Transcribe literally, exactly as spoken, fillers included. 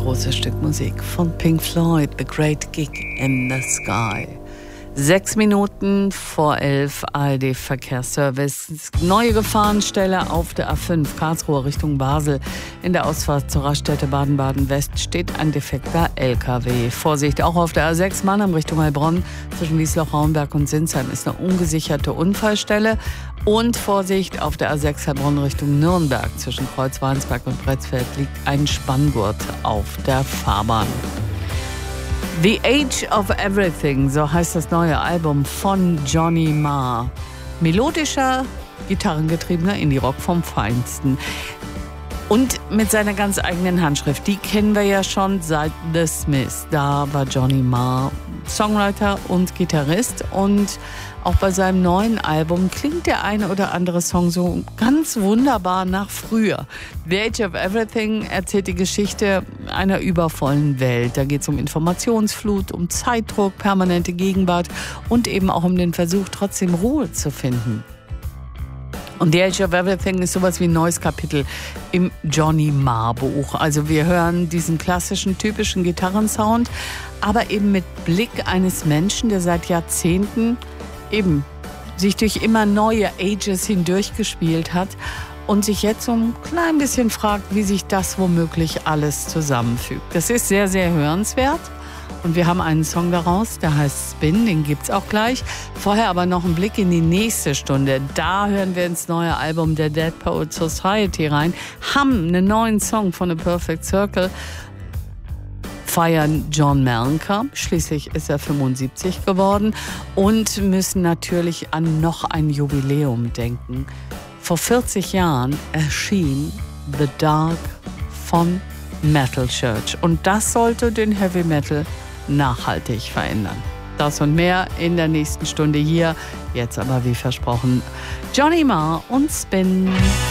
großes Stück Musik von Pink Floyd, The Great Gig in the Sky. Sechs Minuten vor elf, A R D-Verkehrsservice. Neue Gefahrenstelle auf der A fünf, Karlsruhe Richtung Basel. In der Ausfahrt zur Raststätte Baden-Baden-West steht ein defekter L K W. Vorsicht, auch auf der A sechs Mannheim Richtung Heilbronn. Zwischen Wiesloch, Raunberg und Sinsheim ist eine ungesicherte Unfallstelle. Und Vorsicht, auf der A sechs Heilbronn Richtung Nürnberg. Zwischen Kreuzweinsberg und Pretzfeld liegt ein Spanngurt auf der Fahrbahn. The Age of Everything, so heißt das neue Album von Johnny Marr. Melodischer, gitarrengetriebener Indie-Rock vom Feinsten. Und mit seiner ganz eigenen Handschrift. Die kennen wir ja schon seit The Smiths. Da war Johnny Marr Songwriter und Gitarrist. Und auch bei seinem neuen Album klingt der eine oder andere Song so ganz wunderbar nach früher. The Age of Everything erzählt die Geschichte einer übervollen Welt. Da geht es um Informationsflut, um Zeitdruck, permanente Gegenwart und eben auch um den Versuch, trotzdem Ruhe zu finden. Und The Age of Everything ist sowas wie ein neues Kapitel im Johnny Marr Buch. Also wir hören diesen klassischen, typischen Gitarrensound, aber eben mit Blick eines Menschen, der seit Jahrzehnten eben sich durch immer neue Ages hindurchgespielt hat und sich jetzt so ein klein bisschen fragt, wie sich das womöglich alles zusammenfügt. Das ist sehr, sehr hörenswert. Und wir haben einen Song daraus, der heißt Spin, den gibt's auch gleich. Vorher aber noch ein Blick in die nächste Stunde. Da hören wir ins neue Album der Dead Poets Society rein, haben einen neuen Song von The Perfect Circle, feiern John Mellencamp, schließlich ist er fünfundsiebzig geworden, und müssen natürlich an noch ein Jubiläum denken. Vor vierzig Jahren erschien The Dark von Metal Church und das sollte den Heavy Metal nachhaltig verändern. Das und mehr in der nächsten Stunde hier. Jetzt aber wie versprochen Johnny Marr und Spin.